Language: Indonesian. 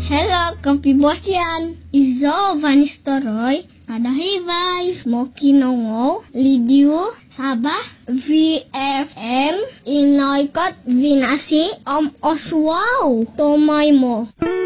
Hela kapibosyan, izo vanistoroy, kadahivay, mokinongo, lidiu, sabah, VFM, inoykot, vinasi, oswaw, tomay mo.